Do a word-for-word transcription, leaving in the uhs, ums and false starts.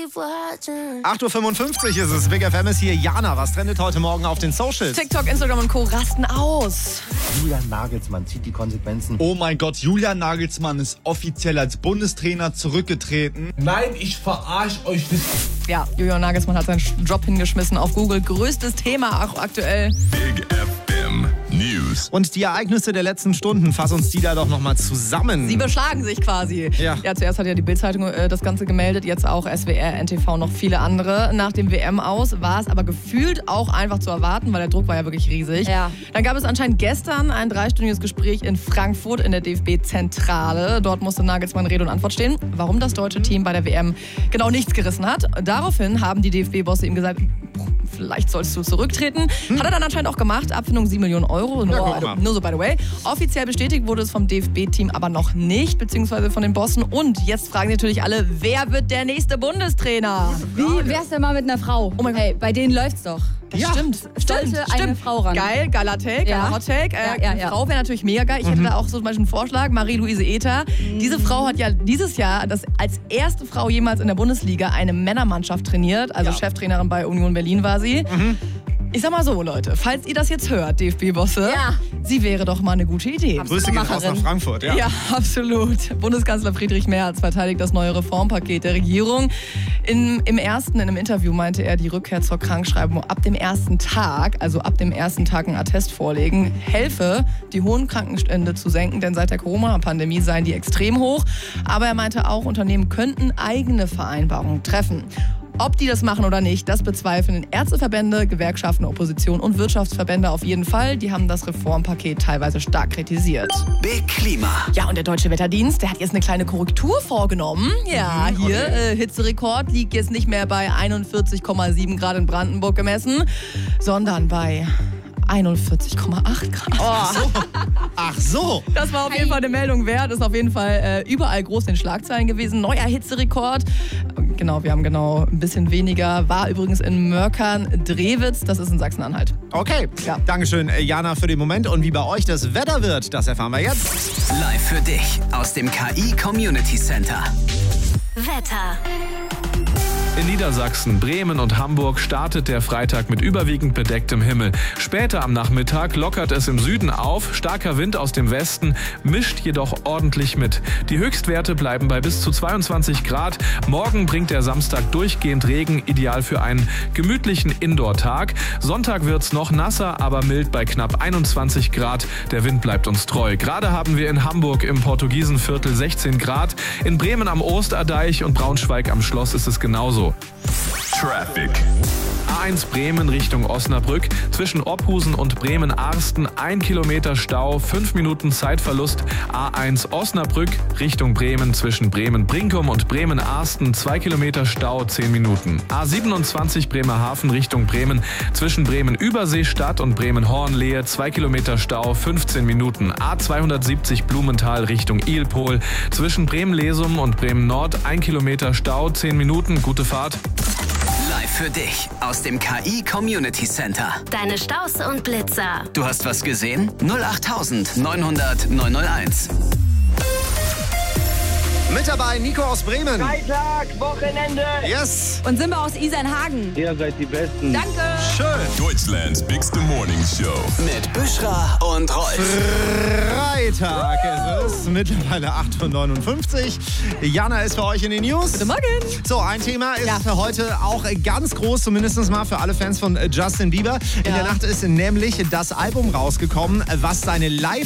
acht Uhr fünfundfünfzig ist es. Big F M ist hier. Jana, was trendet heute Morgen auf den Socials? TikTok, Instagram und Co. rasten aus. Julian Nagelsmann zieht die Konsequenzen. Oh mein Gott, Julian Nagelsmann ist offiziell als Bundestrainer zurückgetreten. Nein, ich verarsche euch nicht. Ja, Julian Nagelsmann hat seinen Job hingeschmissen auf Google. Größtes Thema auch aktuell. Big F M News. Und die Ereignisse der letzten Stunden, fass uns die da doch nochmal zusammen. Sie beschlagen sich quasi. Ja. ja, zuerst hat ja die Bild-Zeitung äh, das Ganze gemeldet, jetzt auch S W R, N T V, noch viele andere. Nach dem W M aus war es aber gefühlt auch einfach zu erwarten, weil der Druck war ja wirklich riesig. Ja. Dann gab es anscheinend gestern ein dreistündiges Gespräch in Frankfurt in der D F B-Zentrale. Dort musste Nagelsmann Rede und Antwort stehen, warum das deutsche Team bei der W M genau nichts gerissen hat. Daraufhin haben die D F B-Bosse ihm gesagt, vielleicht sollst du zurücktreten. Hm. Hat er dann anscheinend auch gemacht. Abfindung sieben Millionen Euro. Nur, Ja, also, nur so by the way. Offiziell bestätigt wurde es vom D F B-Team aber noch nicht, beziehungsweise von den Bossen. Und jetzt fragen natürlich alle, wer wird der nächste Bundestrainer? Wie wär's denn mal mit einer Frau? Oh mein Gott. Hey, bei denen läuft's doch. Das Ja. stimmt. Sollte stimmt, eine stimmt. Frau ran. Geil, geiler Take, Ja. geiler Hot Take. Äh, Ja, ja, eine ja. Frau wäre natürlich mega geil. Ich hätte da auch so zum Beispiel einen Vorschlag. Marie-Louise Ether. Mhm. Diese Frau hat ja dieses Jahr das als erste Frau jemals in der Bundesliga eine Männermannschaft trainiert. Also Ja. Cheftrainerin bei Union Berlin war sie. Mhm. Ich sag mal so, Leute, falls ihr das jetzt hört, D F B-Bosse, Ja. sie wäre doch mal eine gute Idee. Grüße gehen raus nach Frankfurt. Ja. Ja, absolut. Bundeskanzler Friedrich Merz verteidigt das neue Reformpaket der Regierung. In, Im ersten, in einem Interview meinte er, die Rückkehr zur Krankschreibung ab dem ersten Tag, also ab dem ersten Tag einen Attest vorlegen, helfe, die hohen Krankenstände zu senken, denn seit der Corona-Pandemie seien die extrem hoch. Aber er meinte auch, Unternehmen könnten eigene Vereinbarungen treffen. Ob die das machen oder nicht, das bezweifeln Ärzteverbände, Gewerkschaften, Opposition und Wirtschaftsverbände auf jeden Fall. Die haben das Reformpaket teilweise stark kritisiert. Big Klima. Ja, und der Deutsche Wetterdienst, der hat jetzt eine kleine Korrektur vorgenommen. Ja, hier, äh, Hitzerekord liegt jetzt nicht mehr bei einundvierzig Komma sieben Grad in Brandenburg gemessen, sondern bei einundvierzig Komma acht Grad. Oh. Ach so. Das war auf jeden Fall eine Meldung wert. Ist auf jeden Fall äh, überall groß in den Schlagzeilen gewesen. Neuer Hitzerekord. Genau, wir haben genau ein bisschen weniger. War übrigens in Mörkern-Drewitz. Das ist in Sachsen-Anhalt. Okay. Ja. Dankeschön, äh, Jana, für den Moment. Und wie bei euch das Wetter wird, das erfahren wir jetzt. Live für dich aus dem K I Community Center. Wetter. In Niedersachsen, Bremen und Hamburg startet der Freitag mit überwiegend bedecktem Himmel. Später am Nachmittag lockert es im Süden auf. Starker Wind aus dem Westen mischt jedoch ordentlich mit. Die Höchstwerte bleiben bei bis zu zweiundzwanzig Grad. Morgen bringt der Samstag durchgehend Regen, ideal für einen gemütlichen Indoor-Tag. Sonntag wird's noch nasser, aber mild bei knapp einundzwanzig Grad. Der Wind bleibt uns treu. Gerade haben wir in Hamburg im Portugiesenviertel sechzehn Grad. In Bremen am Osterdeich und Braunschweig am Schloss ist es genauso. Traffic. A eins Bremen Richtung Osnabrück. Zwischen Ophusen und Bremen-Arsten ein Kilometer Stau, fünf Minuten Zeitverlust. A eins Osnabrück Richtung Bremen zwischen Bremen-Brinkum und Bremen-Arsten zwei Kilometer Stau, zehn Minuten. A siebenundzwanzig Bremerhaven Richtung Bremen zwischen Bremen-Überseestadt und Bremen-Hornlehe zwei Kilometer Stau, fünfzehn Minuten. A zweihundertsiebzig Blumenthal Richtung Ilpol zwischen Bremen-Lesum und Bremen-Nord ein Kilometer Stau, zehn Minuten. Gute Fahrt. Live für dich aus dem K I Community Center. Deine Staus und Blitzer. Du hast was gesehen? null acht neunhundert neunhunderteins. Mit dabei Nico aus Bremen. Freitag, Wochenende. Yes. Und Simba aus Isernhagen. Ihr seid die Besten. Danke. Schön. Deutschlands Bigste Morning Show. Mit Büschra und Rolf. Freitag ist es. Mittlerweile acht Uhr neunundfünfzig. Jana ist für euch in den News. Guten Morgen. So, ein Thema ist für heute auch ganz groß, zumindest mal für alle Fans von Justin Bieber. In Ja. der Nacht ist nämlich das Album rausgekommen, was seine Live